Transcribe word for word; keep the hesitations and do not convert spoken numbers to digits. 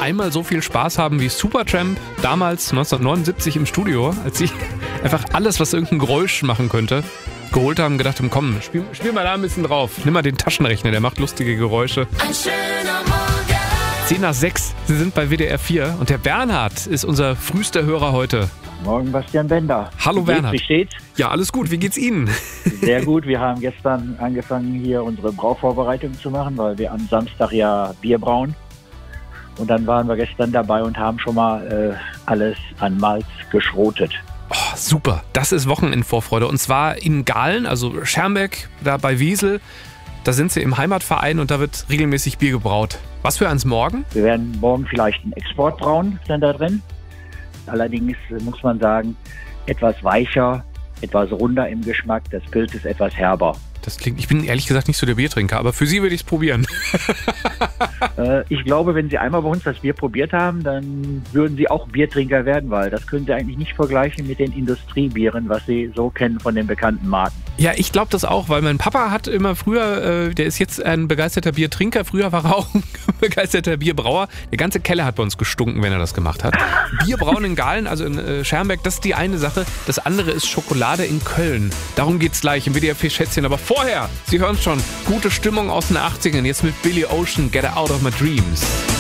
einmal so viel Spaß haben wie Supertramp damals neunzehnhundertneunundsiebzig im Studio, als sie einfach alles, was irgendein Geräusch machen könnte, geholt haben und gedacht haben, komm, spiel, spiel mal da ein bisschen drauf. Nimm mal den Taschenrechner, der macht lustige Geräusche. Ein schöner Morgen. zehn nach sechs, Sie sind bei W D R vier und der Bernhard ist unser frühester Hörer heute. Morgen, Bastian Bender. Hallo Wie geht's, Bernhard. Wie steht's? Ja, alles gut. Wie geht's Ihnen? Sehr gut. Wir haben gestern angefangen, hier unsere Brauvorbereitung zu machen, weil wir am Samstag ja Bier brauen. Und dann waren wir gestern dabei und haben schon mal äh, alles an Malz geschrotet. Oh, super. Das ist Wochenendvorfreude. Und zwar in Gahlen, also Schermbeck, da bei Wiesel. Da sind Sie im Heimatverein und da wird regelmäßig Bier gebraut. Was für eins morgen? Wir werden morgen vielleicht einen Export brauen, sind da drin. Allerdings äh, muss man sagen, etwas weicher, etwas runder im Geschmack. Das Pilz ist etwas herber. Das klingt, ich bin ehrlich gesagt nicht so der Biertrinker, aber für Sie würde ich es probieren. äh, ich glaube, wenn Sie einmal bei uns das Bier probiert haben, dann würden Sie auch Biertrinker werden, weil das können Sie eigentlich nicht vergleichen mit den Industriebieren, was Sie so kennen von den bekannten Marken. Ja, ich glaube das auch, weil mein Papa hat immer früher, äh, der ist jetzt ein begeisterter Biertrinker, früher war er auch ein begeisterter Bierbrauer. Der ganze Keller hat bei uns gestunken, wenn er das gemacht hat. Bierbrauen in Gahlen, also in äh, Schermbeck, das ist die eine Sache. Das andere ist Schokolade in Köln. Darum geht's gleich im W D R vier Schätzchen. Aber vorher, Sie hören schon, gute Stimmung aus den achtzigern, jetzt mit Billy Ocean, Get Out of My Dreams.